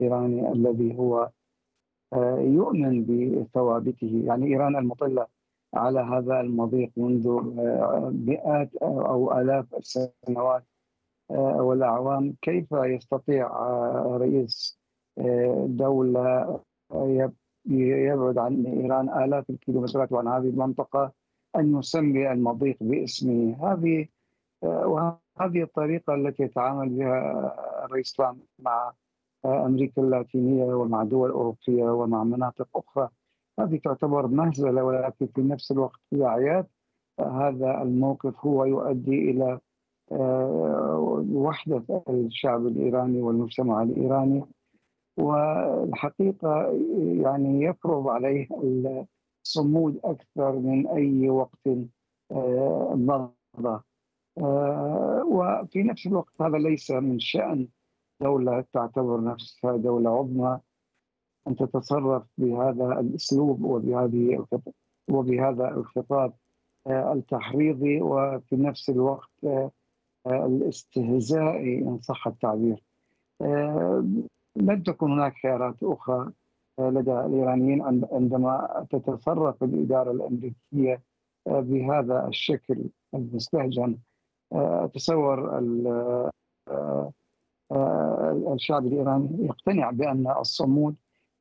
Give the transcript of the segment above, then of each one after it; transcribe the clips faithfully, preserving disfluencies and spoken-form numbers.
الإيراني الذي هو آه، يؤمن بثوابته. يعني إيران المطلة على هذا المضيق منذ آه، مئات أو آلاف السنوات آه، والأعوام، كيف يستطيع آه، رئيس آه، دولة يب- يبعد عن إيران آلاف الكيلومترات وعن هذه المنطقة أن يسمي المضيق باسمه؟ هذه آه، وهذه الطريقة التي يتعامل بها الرئيس ترامب مع آه، أمريكا اللاتينية ومع دول أوروبية ومع مناطق أخرى، هذه تعتبر مهزلة. ولكن في نفس الوقت إذا عيات آه، هذا الموقف هو يؤدي إلى آه، وحدة الشعب الإيراني والمجتمع الإيراني، والحقيقة يعني يفرض عليه الصمود أكثر من أي وقت آه، مضى. آه، وفي نفس الوقت هذا ليس من شأن دولة تعتبر نفسها دولة عظمى أن تتصرف بهذا الأسلوب وبهذه الخط- وبهذا الخطاب آه، التحريضي، وفي نفس الوقت آه، آه، الاستهزائي إن صح التعبير. آه، لن تكون هناك خيارات أخرى آه، لدى الإيرانيين عند- عندما تتصرف الإدارة الأمريكية آه، بهذا الشكل المستهجن. آه، أتصور ال- آه، آه، الشعب الإيراني يقتنع بأن الصمود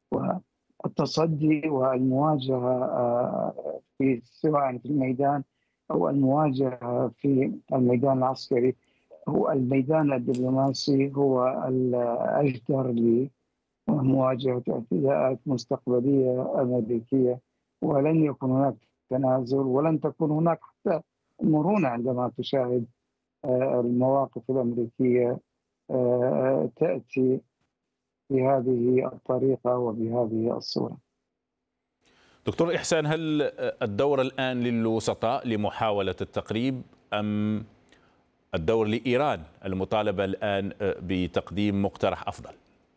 والتصدي والمواجهة آه، في سواء في الميدان أو المواجهة في الميدان العسكري هو الميدان الدبلوماسي، هو الأجدر لمواجهة اعتداءات مستقبلية أمريكية. ولن يكون هناك تنازل، ولن تكون هناك حتى مرونة عندما تشاهد آه، المواقف الأمريكية آه، تأتي بهذه الطريقة وبهذه الصورة. دكتور إحسان، هل الدور الآن للوسطاء لمحاولة التقريب، أم الدور لإيران المطالبة الآن بتقديم مقترح أفضل؟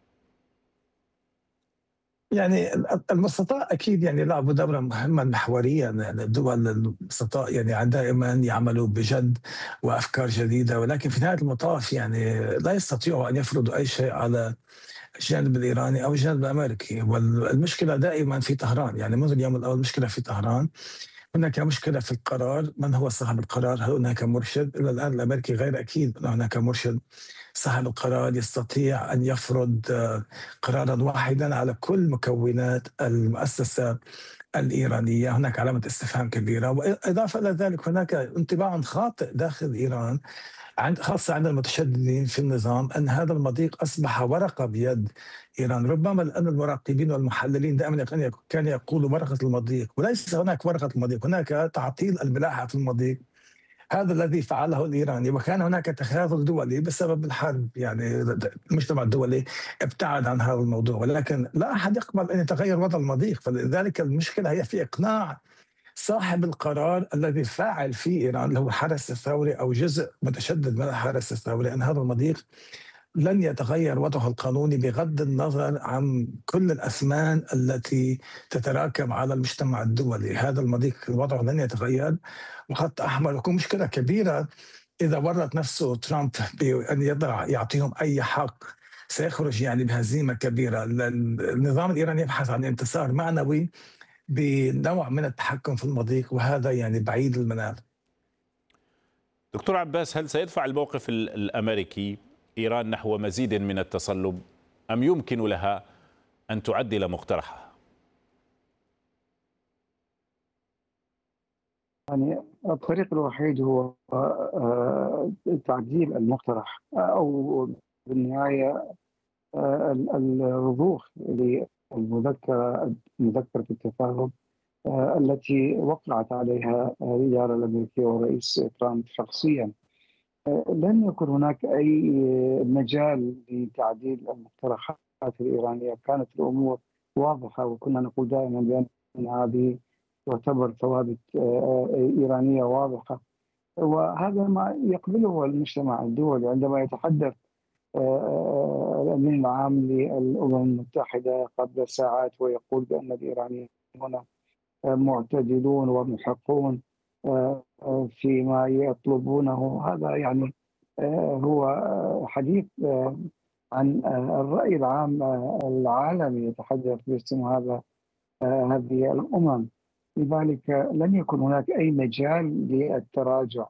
يعني الوسطاء اكيد يعني لعبوا دورا مهما محوريا. يعني الدول الوسطاء يعني دائما يعملوا بجد وافكار جديده، ولكن في نهايه المطاف يعني لا يستطيعوا ان يفرضوا اي شيء على الجانب الايراني او الجانب الامريكي. والمشكله دائما في طهران، يعني منذ اليوم الاول المشكله في طهران. هناك مشكله في القرار، من هو صاحب القرار؟ هل هناك مرشد؟ الى الان الامريكي غير اكيد ان هناك مرشد صاحب القرار يستطيع أن يفرض آه، قرارا واحدا على كل مكونات المؤسسة الإيرانية. هناك علامة استفهام كبيرة، وإضافة إلى ذلك هناك انطباع خاطئ داخل إيران، عند خاصة عند المتشددين في النظام، أن هذا المضيق أصبح ورقة بيد إيران. ربما لأن المراقبين والمحللين دائما كانوا يقولوا ورقة المضيق، وليس هناك ورقة المضيق، هناك تعطيل الملاحة في المضيق. هذا الذي فعله الإيراني، وكان هناك تخاذل دولي بسبب الحرب. يعني المجتمع الدولي ابتعد عن هذا الموضوع، ولكن لا أحد يقبل أن يتغير وضع المضيق. فلذلك المشكلة هي في إقناع صاحب القرار الذي فاعل في إيران، اللي هو الحرس الثوري أو جزء متشدد من الحرس الثوري، أن هذا المضيق لن يتغير وضعه القانوني بغض النظر عن كل الأثمان التي تتراكم على المجتمع الدولي. هذا المضيق وضعه لن يتغير، وخط أحمر يكون مشكلة كبيرة إذا ورط نفسه ترامب بأن يضع يعطيهم أي حق، سيخرج يعني بهزيمة كبيرة. النظام الإيراني يبحث عن انتصار معنوي بنوع من التحكم في المضيق، وهذا يعني بعيد المنال. دكتور عباس، هل سيدفع الموقف الأمريكي إيران نحو مزيد من التصلب، أم يمكن لها أن تعدل مقترحها؟ يعني الطريق الوحيد هو آه، تعديل المقترح، أو بالنهاية آه، الرضوخ للمذكرة مذكرة التفاهم آه، التي وقعت عليها الإدارة الأمريكية والرئيس ترامب شخصيا. آه، لن يكن هناك أي مجال لتعديل المقترحات الإيرانية. كانت الأمور واضحة، وكنا نقول دائما بأن هذه تعتبر ثوابت آه، إيرانية واضحة، وهذا ما يقبله المجتمع الدولي. عندما يتحدث آه، آه، الأمين العام للأمم المتحدة قبل ساعات ويقول بأن الإيرانيين هنا معتدلون ومحقون آه، آه، فيما يطلبونه، هذا يعني آه، هو حديث آه، عن الرأي العام العالمي يتحدث باسم هذا هذه الأمم. لذلك لن يكون هناك أي مجال للتراجع.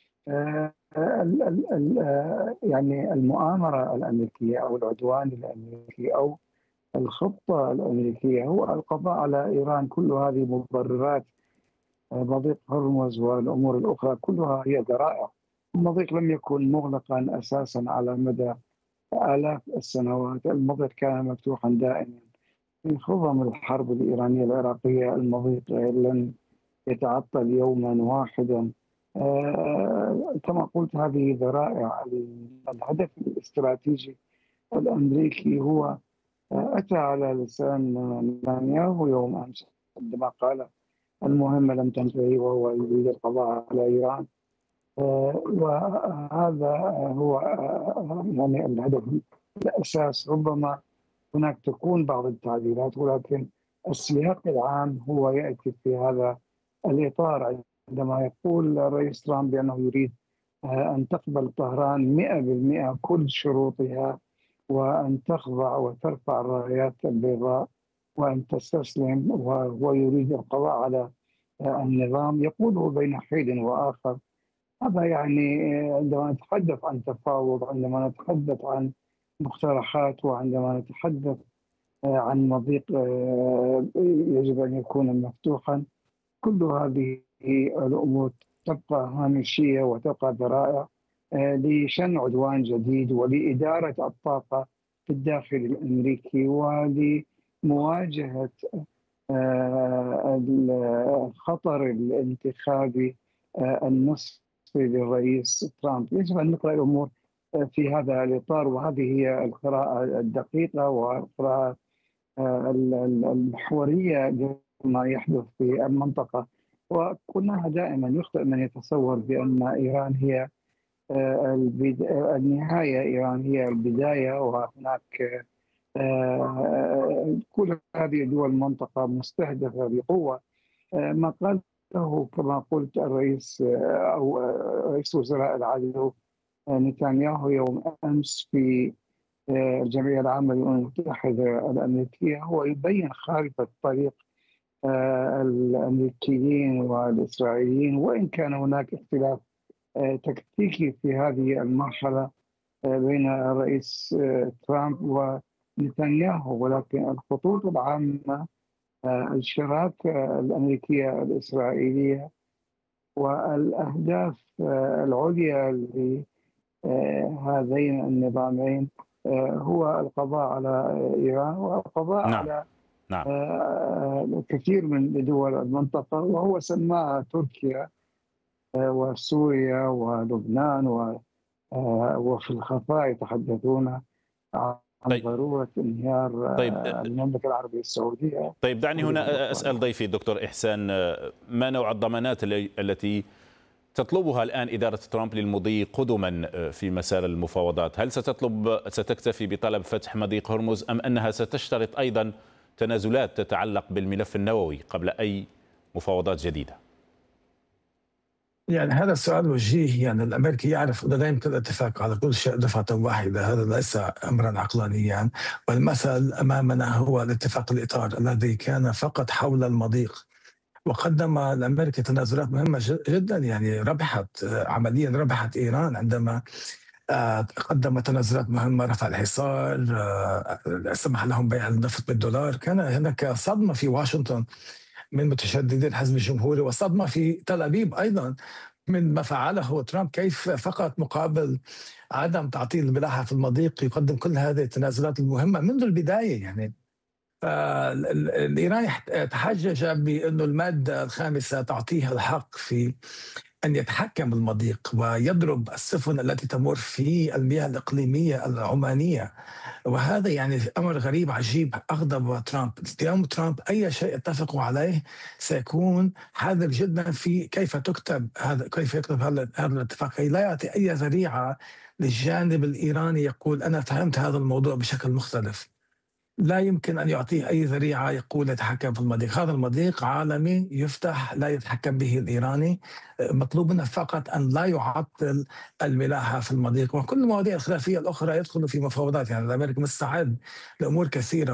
يعني المؤامرة الأمريكية أو العدوان الأمريكي أو الخطة الأمريكية هو القضاء على إيران. كل هذه مبررات مضيق هرمز والأمور الأخرى كلها هي ذرائع. المضيق لم يكن مغلقا أساسا على مدى آلاف السنوات، المضيق كان مفتوحا دائما. في خضم الحرب الإيرانية العراقية المضيق لن يتعطل يوما واحدا. آه كما قلت هذه ذرائع. الهدف الاستراتيجي الأمريكي هو آه أتى على لسان نتنياهو يوم أمس عندما قال المهمة لم تنتهي وهو يريد القضاء على إيران. آه وهذا هو آه يعني الهدف الأساس. ربما هناك تكون بعض التعديلات، ولكن السياق العام هو يأتي في هذا الإطار. عندما يقول الرئيس ترامب بأنه يريد أن تقبل طهران مئة بالمئة كل شروطها وأن تخضع وترفع الرايات البيضاء وأن تستسلم، وهو يريد القضاء على النظام، يقوله بين حين وآخر. هذا يعني عندما نتحدث عن تفاوض، عندما نتحدث عن مقترحات، وعندما نتحدث عن مضيق يجب أن يكون مفتوحا، كل هذه الأمور تبقى هامشية وتبقى ذرائع لشن عدوان جديد ولإدارة الطاقة في الداخل الأمريكي ولمواجهة الخطر الانتخابي النصفي للرئيس ترامب. يجب أن نقرأ الأمور في هذا الإطار، وهذه هي القراءة الدقيقة والقراءة المحورية لما يحدث في المنطقة. وقلناها دائما، يخطئ من يتصور بأن إيران هي النهاية، إيران هي البداية، وهناك كل هذه دول المنطقة مستهدفة بقوة. ما قاله كما قلت الرئيس أو رئيس وزراء العدل نتنياهو يوم أمس في الجمعية العامة للأمم المتحدة الأمريكية هو يبين خارطة طريق الأمريكيين والإسرائيليين، وإن كان هناك اختلاف تكتيكي في هذه المرحلة بين الرئيس ترامب ونتنياهو، ولكن الخطوط العامة الشراكة الأمريكية الإسرائيلية والأهداف العليا لهذين النظامين هو القضاء على إيران والقضاء نعم. على نعم. كثير من دول المنطقة، وهو سماها تركيا وسوريا ولبنان، وفي الخفاء يتحدثون عن طيب. ضرورة انهيار طيب. المملكة العربية السعودية. طيب دعني هنا أسأل ضيفي الدكتور إحسان، ما نوع الضمانات التي تطلبها الآن إدارة ترامب للمضي قدما في مسار المفاوضات؟ هل ستطلب ستكتفي بطلب فتح مضيق هرمز أم أنها ستشترط أيضا تنازلات تتعلق بالملف النووي قبل أي مفاوضات جديدة؟ يعني هذا السؤال وجيه. يعني الامريكي يعرف انه لا يمكن الاتفاق على كل شيء دفعه واحده، هذا ليس امرا عقلانيا، والمثل امامنا هو الاتفاق الاطار الذي كان فقط حول المضيق، وقدم الامريكي تنازلات مهمه جدا. يعني ربحت عمليا، ربحت ايران عندما قدم تنازلات مهمه، رفع الحصار، سمح لهم بيع النفط بالدولار. كان هناك صدمه في واشنطن من متشددي الحزب الجمهوري، وصدمه في تل ابيب ايضا من ما فعله ترامب، كيف فقط مقابل عدم تعطيل الملاحه في المضيق يقدم كل هذه التنازلات المهمه منذ البدايه. يعني الإيراني تحجج بأنه المادة الخامسة تعطيه الحق في أن يتحكم بالمضيق ويضرب السفن التي تمر في المياه الإقليمية العمانية، وهذا يعني أمر غريب عجيب أغضب ترامب. اليوم ترامب أي شيء اتفقوا عليه سيكون حذر جدا في كيف تكتب هذا، كيف يكتب هذا هذا الاتفاق، كي لا يعطي أي ذريعة للجانب الإيراني يقول أنا فهمت هذا الموضوع بشكل مختلف. لا يمكن أن يعطيه أي ذريعة يقول يتحكم في المضيق. هذا المضيق عالمي يفتح، لا يتحكم به الإيراني. مطلوب منه فقط أن لا يعطل الملاحة في المضيق، وكل المواضيع الخلافية الأخرى يدخل في مفاوضات. يعني الأمريكي مستعد لأمور كثيرة.